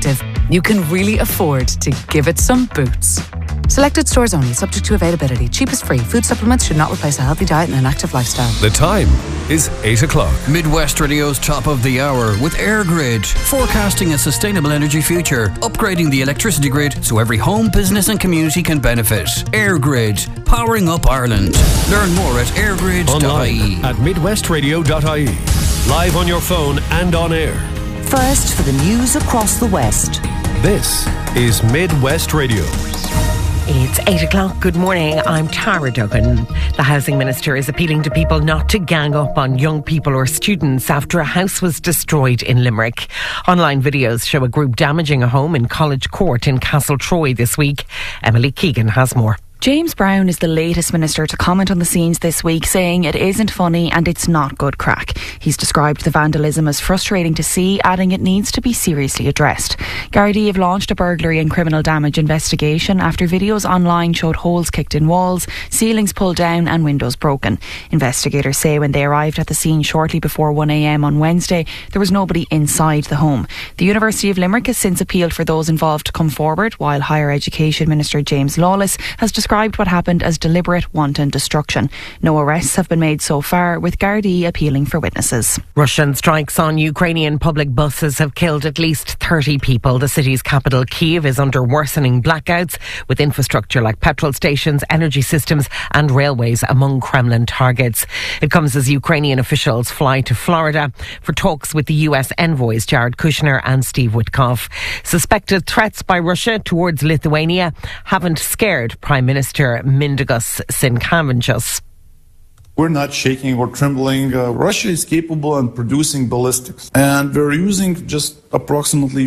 perspective, you can really afford to give it some boots. Selected stores only, subject to availability. Cheap is free. Food supplements should not replace a healthy diet and an active lifestyle. The time is 8 o'clock. Midwest Radio's Top of the Hour with EirGrid. Forecasting a sustainable energy future. Upgrading the electricity grid so every home, business and community can benefit. EirGrid. Powering up Ireland. Learn more at eirgrid.ie. Online at midwestradio.ie. Live on your phone and on air. First for the news across the West. This is Midwest Radio. It's 8 o'clock. Good morning. I'm Tara Duggan. The Housing Minister is appealing to people not to gang up on young people or students after a house was destroyed in Limerick. Online videos show a group damaging a home in College Court in Castletroy this week. Emily Keegan has more. James Browne is the latest minister to comment on the scenes this week, saying it isn't funny and it's not good crack. He's described the vandalism as frustrating to see, adding it needs to be seriously addressed. Gardaí have launched a burglary and criminal damage investigation after videos online showed holes kicked in walls, ceilings pulled down and windows broken. Investigators say when they arrived at the scene shortly before 1 a.m. on Wednesday, there was nobody inside the home. The University of Limerick has since appealed for those involved to come forward, while Higher Education Minister James Lawless has described what happened as deliberate wanton destruction. No arrests have been made so far, with Gardaí appealing for witnesses. Russian strikes on Ukrainian public buses have killed at least 30 people. The city's capital, Kyiv, is under worsening blackouts, with infrastructure like petrol stations, energy systems and railways among Kremlin targets. It comes as Ukrainian officials fly to Florida for talks with the US envoys Jared Kushner and Steve Witkoff. Suspected threats by Russia towards Lithuania haven't scared Prime Minister Mindaugas Sinkevičius. We're not shaking or trembling. Russia is capable of producing ballistics, and we're using just approximately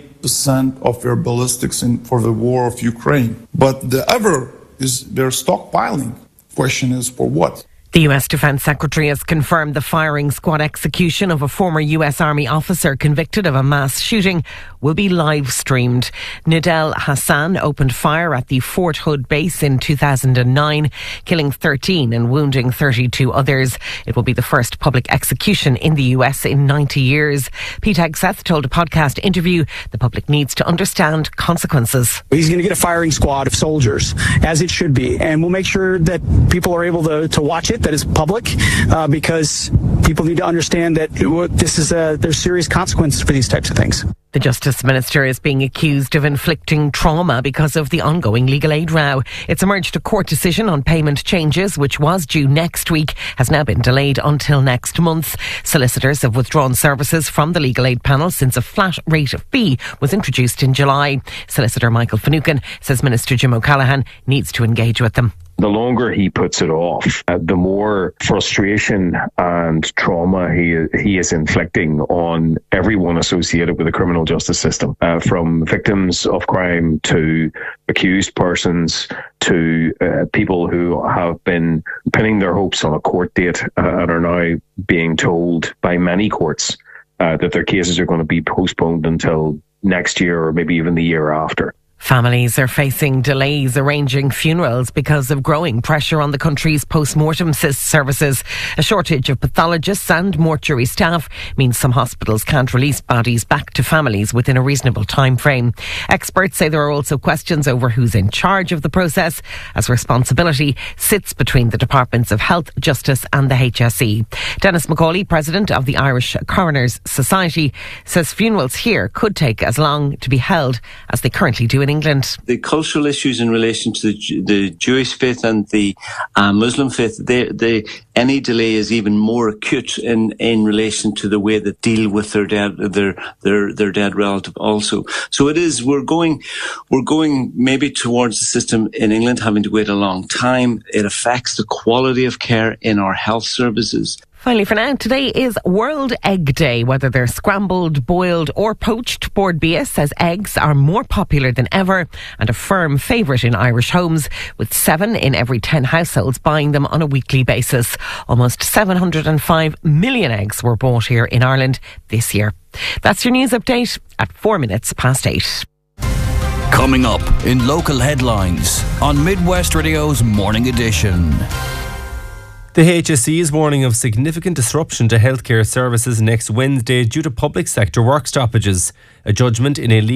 30% of their ballistics for the war of Ukraine. But they're stockpiling. Question is, for what? The US Defence Secretary has confirmed the firing squad execution of a former US Army officer convicted of a mass shooting will be live streamed. Nidal Hassan opened fire at the Fort Hood base in 2009, killing 13 and wounding 32 others. It will be the first public execution in the US in 90 years. Pete Hegseth told a podcast interview the public needs to understand consequences. He's going to get a firing squad of soldiers, as it should be, and we'll make sure that people are able to watch it, that is public, because people need to understand that there's serious consequences for these types of things. The Justice Minister is being accused of inflicting trauma because of the ongoing legal aid row. It's emerged a court decision on payment changes, which was due next week, has now been delayed until next month. Solicitors have withdrawn services from the legal aid panel since a flat rate fee was introduced in July. Solicitor Michael Finucane says Minister Jim O'Callaghan needs to engage with them. The longer he puts it off, the more frustration and trauma he is inflicting on everyone associated with the criminal justice system, from victims of crime to accused persons to people who have been pinning their hopes on a court date and are now being told by many courts that their cases are going to be postponed until next year or maybe even the year after. Families are facing delays arranging funerals because of growing pressure on the country's post-mortem services. A shortage of pathologists and mortuary staff means some hospitals can't release bodies back to families within a reasonable time frame. Experts say there are also questions over who's in charge of the process, as responsibility sits between the Departments of Health, Justice and the HSE. Dennis McCauley, president of the Irish Coroners Society, says funerals here could take as long to be held as they currently do in England. The cultural issues in relation to the Jewish faith and the Muslim faith, any delay is even more acute in relation to the way that deal with their dead relative also. So it is, we're going maybe towards the system in England having to wait a long time. It affects the quality of care in our health services. Finally for now, today is World Egg Day. Whether they're scrambled, boiled or poached, Bord Bia says eggs are more popular than ever and a firm favourite in Irish homes, with 7 in every 10 households buying them on a weekly basis. Almost 705 million eggs were bought here in Ireland this year. That's your news update at 8:04. Coming up in local headlines on Midwest Radio's Morning Edition. The HSE is warning of significant disruption to healthcare services next Wednesday due to public sector work stoppages. A judgment in a